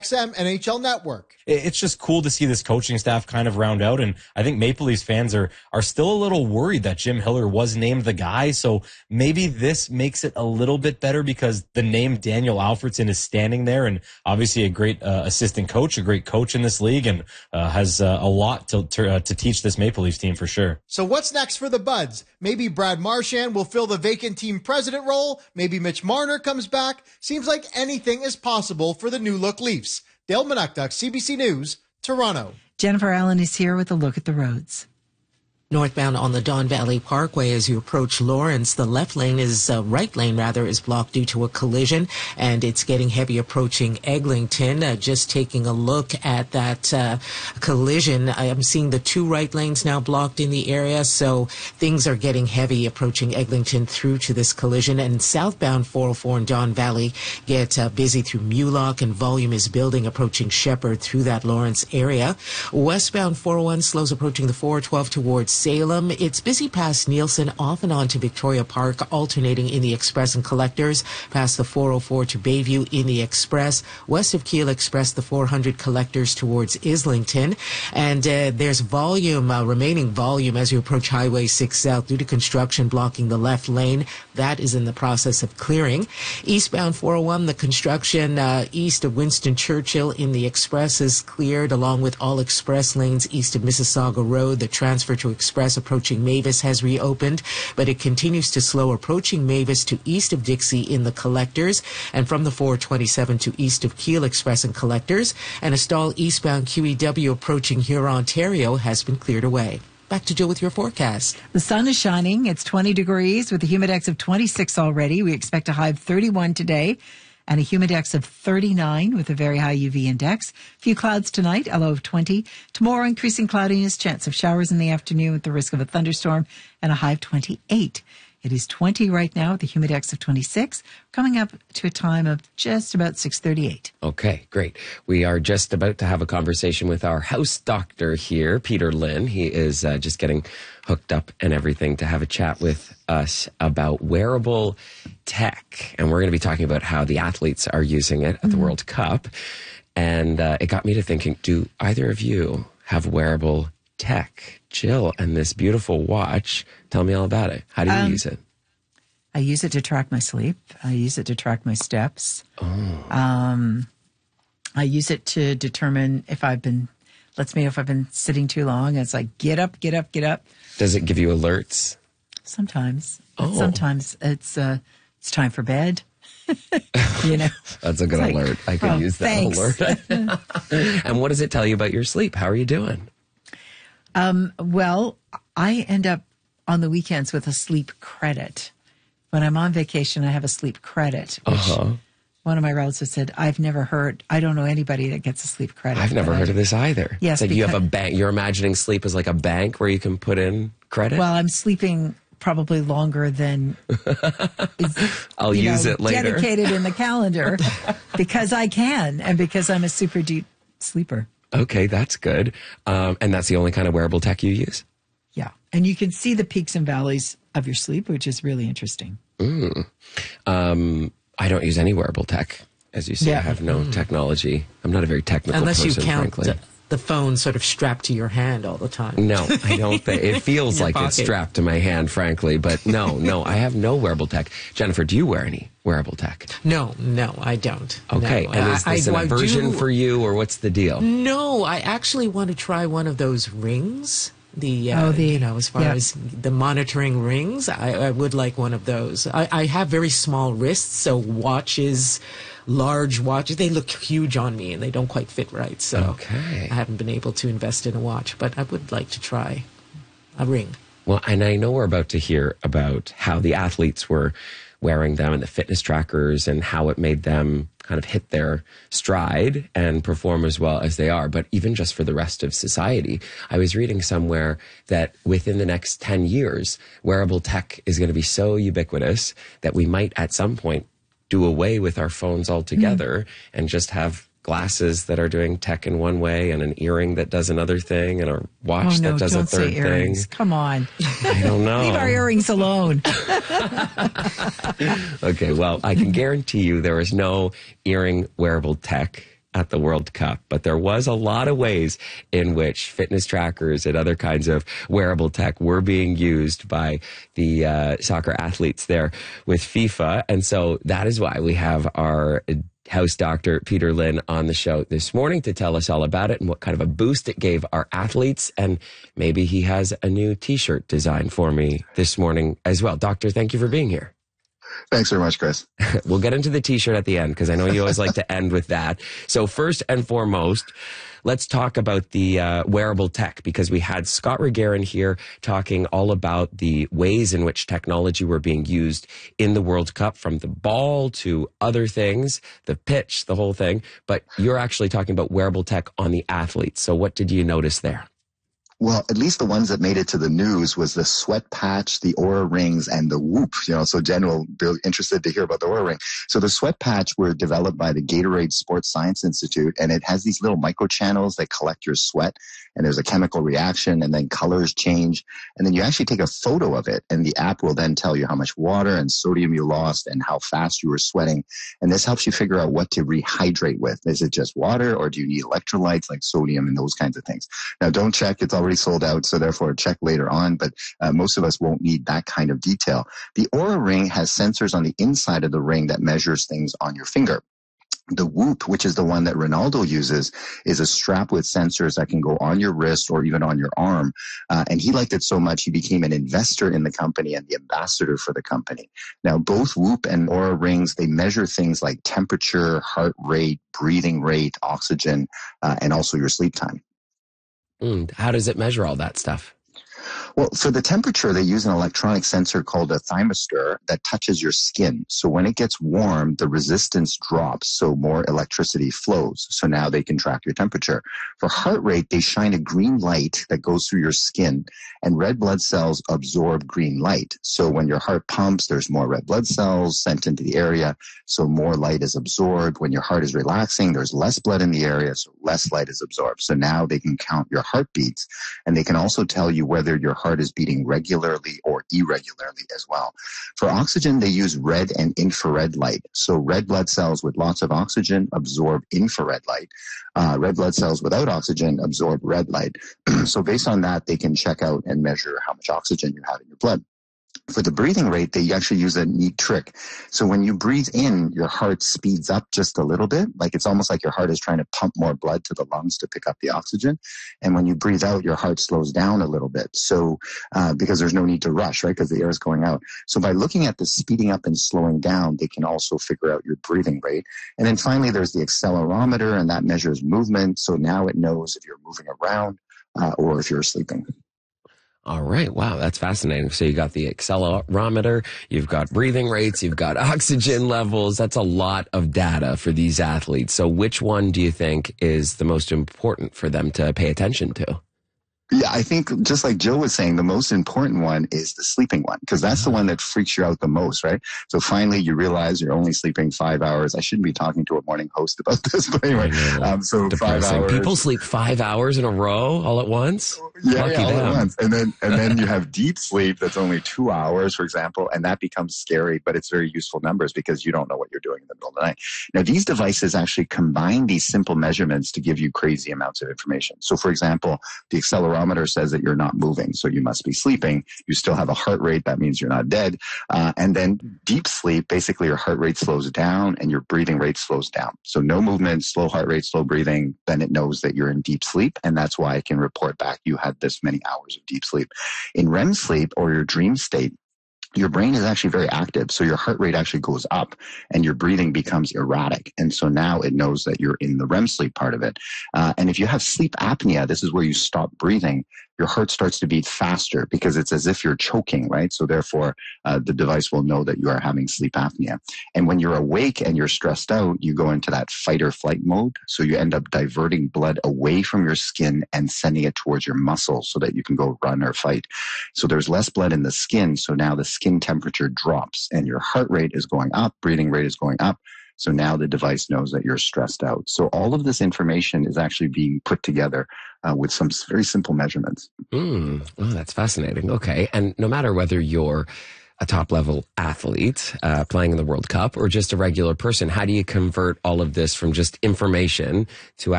XM NHL Network. It's just cool to see this coaching staff kind of round out. And I think Maple Leafs fans are still a little worried that Jim Hiller was named the guy. So maybe this makes it a little bit better because the name Daniel Alfredsson is standing there, and obviously a great assistant coach, a great coach in this league, and has a lot to teach this Maple Leafs team for sure. So what's next for the Buds? Maybe Brad Marchand will fill the vacant team president role. Maybe Mitch Marner comes back. Seems like anything is possible for the new look Leafs. Dale Manuktuk, CBC News, Toronto. Jennifer Allen is here with a look at the roads. Northbound on the Don Valley Parkway as you approach Lawrence, the right lane is blocked due to a collision, and it's getting heavy approaching Eglinton. Just taking a look at that collision, I'm seeing the two right lanes now blocked in the area, so things are getting heavy approaching Eglinton through to this collision. And southbound 404 in Don Valley get busy through Mulock, and volume is building approaching Shepherd through that Lawrence area. Westbound 401 slows approaching the 412 towards Salem. It's busy past Nielsen, off and on to Victoria Park, alternating in the Express and Collectors, past the 404 to Bayview in the Express, west of Keele Express, the 400 Collectors towards Islington. And there's remaining volume as you approach Highway 6 South due to construction blocking the left lane. That is in the process of clearing. Eastbound 401, the construction east of Winston Churchill in the Express is cleared, along with all express lanes east of Mississauga Road. The transfer to Express approaching Mavis has reopened, but it continues to slow approaching Mavis to east of Dixie in the Collectors, and from the 427 to east of Keele Express and Collectors. And a stall eastbound QEW approaching Huron, Ontario has been cleared away. Back to Jill with your forecast. The sun is shining. It's 20 degrees with a humidex of 26 already. We expect a high of 31 today and a humidex of 39 with a very high UV index. Few clouds tonight, a low of 20. Tomorrow, increasing cloudiness, chance of showers in the afternoon with the risk of a thunderstorm, and a high of 28. It is 20 right now with a humidex of 26, coming up to a time of just about 6:38. Okay, great. We are just about to have a conversation with our house doctor here, Peter Lynn. He is just getting hooked up and everything to have a chat with us about wearable tech. And we're going to be talking about how the athletes are using it at the World Cup. And it got me to thinking, do either of you have wearable tech? Jill, and this beautiful watch, tell me all about it. How do you use it? I use it to track my sleep. I use it to track my steps. Oh. I use it to determine if I've been sitting too long. It's like, get up, get up, get up. Does it give you alerts? Sometimes. Oh. Sometimes it's time for bed. You know, that's a good alert. I could use that thanks. alert. And what does it tell you about your sleep? How are you doing? Well, I end up on the weekends with a sleep credit. When I'm on vacation, I have a sleep credit. Which one of my relatives said, I don't know anybody that gets a sleep credit. I've never heard of this either. Yes. It's like you have a bank. You're imagining sleep as like a bank where you can put in credit? Well, I'm sleeping probably longer than I'll use it later. Dedicated in the calendar because I can and because I'm a super deep sleeper. Okay, that's good. And that's the only kind of wearable tech you use? Yeah. And you can see the peaks and valleys of your sleep, which is really interesting. I don't use any wearable tech. As you say, I have no technology. I'm not a very technical person, Unless you count frankly. the phone sort of strapped to your hand all the time. No, I don't think. It feels like it's strapped to my hand, frankly. But no, I have no wearable tech. Jennifer, do you wear any wearable tech? No, I don't. Okay, no. and is this an aversion for you, or what's the deal? No, I actually want to try one of those rings. As far as the monitoring rings, I would like one of those. I have very small wrists, so large watches, they look huge on me and they don't quite fit right. So I haven't been able to invest in a watch, but I would like to try a ring. Well, and I know we're about to hear about how the athletes were wearing them and the fitness trackers and how it made them kind of hit their stride and perform as well as they are. But even just for the rest of society, I was reading somewhere that within the next 10 years, wearable tech is going to be so ubiquitous that we might at some point do away with our phones altogether and just have glasses that are doing tech in one way and an earring that does another thing and a watch that does a third thing. Come on. I don't know. Leave our earrings alone. Okay, well, I can guarantee you there is no earring wearable tech at the World Cup, but there was a lot of ways in which fitness trackers and other kinds of wearable tech were being used by the soccer athletes there with FIFA. And so that is why we have our house doctor, Peter Lynn, on the show this morning to tell us all about it and what kind of a boost it gave our athletes. And maybe he has a new T-shirt design for me this morning as well. Doctor, thank you for being here. Thanks very much, Chris. We'll get into the T-shirt at the end because I know you always like to end with that. So first and foremost, let's talk about the wearable tech, because we had Scott Regerin here talking all about the ways in which technology were being used in the World Cup, from the ball to other things, the pitch, the whole thing. But you're actually talking about wearable tech on the athletes. So what did you notice there? Well, at least the ones that made it to the news was the sweat patch, the Oura rings, and the Whoop. So Jen will be interested to hear about the Oura ring. So the sweat patch were developed by the Gatorade Sports Science Institute, and it has these little microchannels that collect your sweat, and there's a chemical reaction, and then colors change, and then you actually take a photo of it, and the app will then tell you how much water and sodium you lost and how fast you were sweating, and this helps you figure out what to rehydrate with. Is it just water, or do you need electrolytes like sodium and those kinds of things? Now, don't check. It's already sold out, so therefore check later on, but most of us won't need that kind of detail. The Oura ring has sensors on the inside of the ring that measures things on your finger. The Whoop, which is the one that Ronaldo uses, is a strap with sensors that can go on your wrist or even on your arm. And he liked it so much, he became an investor in the company and the ambassador for the company. Now, both Whoop and Oura rings, they measure things like temperature, heart rate, breathing rate, oxygen, and also your sleep time. How does it measure all that stuff? Well, for the temperature, they use an electronic sensor called a thermistor that touches your skin. So when it gets warm, the resistance drops, so more electricity flows. So now they can track your temperature. For heart rate, they shine a green light that goes through your skin, and red blood cells absorb green light. So when your heart pumps, there's more red blood cells sent into the area, so more light is absorbed. When your heart is relaxing, there's less blood in the area, so less light is absorbed. So now they can count your heartbeats, and they can also tell you whether your heart is beating regularly or irregularly as well. For oxygen, they use red and infrared light. So red blood cells with lots of oxygen absorb infrared light. Red blood cells without oxygen absorb red light. So based on that, they can check out and measure how much oxygen you have in your blood. For the breathing rate, they actually use a neat trick. So when you breathe in, your heart speeds up just a little bit. Like it's almost like your heart is trying to pump more blood to the lungs to pick up the oxygen. And when you breathe out, your heart slows down a little bit. So, because there's no need to rush, right? Because the air is going out. So by looking at the speeding up and slowing down, they can also figure out your breathing rate. And then finally, there's the accelerometer, and that measures movement. So now it knows if you're moving around, or if you're sleeping. All right. Wow. That's fascinating. So you got the accelerometer, you've got breathing rates, you've got oxygen levels. That's a lot of data for these athletes. So which one do you think is the most important for them to pay attention to? Yeah, I think just like Jill was saying, the most important one is the sleeping one, because that's the one that freaks you out the most, right? So finally you realize you're only sleeping 5 hours. I shouldn't be talking to a morning host about this, but anyway, so depressing. 5 hours. People sleep 5 hours in a row all at once? Yeah, Lucky all them. at once. And then you have deep sleep that's only 2 hours, for example, and that becomes scary, but it's very useful numbers because you don't know what you're doing in the middle of the night. Now, these devices actually combine these simple measurements to give you crazy amounts of information. So, for example, the accelerometer says that you're not moving, so you must be sleeping. You still have a heart rate, that means you're not dead. And then deep sleep, basically your heart rate slows down and your breathing rate slows down. So no movement, slow heart rate, slow breathing, then it knows that you're in deep sleep, and that's why it can report back you had this many hours of deep sleep. In REM sleep, or your dream state, your brain is actually very active. So your heart rate actually goes up and your breathing becomes erratic. And so now it knows that you're in the REM sleep part of it. And if you have sleep apnea, this is where you stop breathing. Your heart starts to beat faster because it's as if you're choking, right? So therefore, the device will know that you are having sleep apnea. And when you're awake and you're stressed out, you go into that fight or flight mode. So you end up diverting blood away from your skin and sending it towards your muscles so that you can go run or fight. So there's less blood in the skin. So now the skin temperature drops and your heart rate is going up, breathing rate is going up. So now the device knows that you're stressed out. So all of this information is actually being put together with some very simple measurements. Oh, that's fascinating. Okay. And no matter whether you're a top level athlete playing in the World Cup or just a regular person? How do you convert all of this from just information to